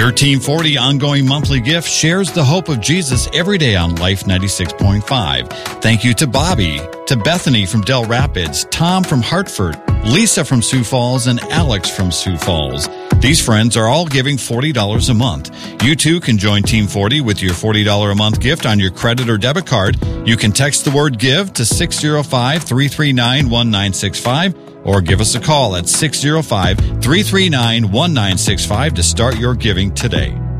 Your Team 40 ongoing monthly gift shares the hope of Jesus every day on Life 96.5. Thank you to Bobby, to Bethany from Del Rapids, Tom from Hartford, Lisa from Sioux Falls, and Alex from Sioux Falls. These friends are all giving $40 a month. You too can join Team 40 with your $40 a month gift on your credit or debit card. You can text the word GIVE to 605-339-1965 or give us a call at 605-339-1965 to start your giving today.